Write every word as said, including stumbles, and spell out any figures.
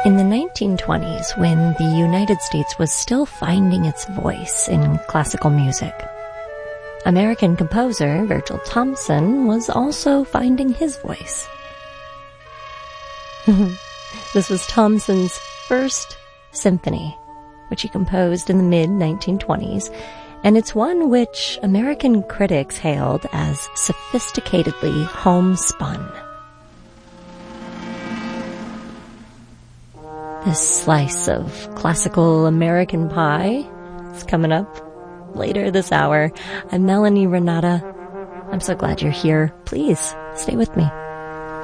In the nineteen twenties, when the United States was still finding its voice in classical music, American composer Virgil Thomson was also finding his voice. This was Thomson's first symphony, which he composed in the mid nineteen twenties, and it's one which American critics hailed as sophisticatedly homespun. This slice of classical American pie is coming up later this hour. I'm Melanie Renata. I'm so glad you're here. Please stay with me.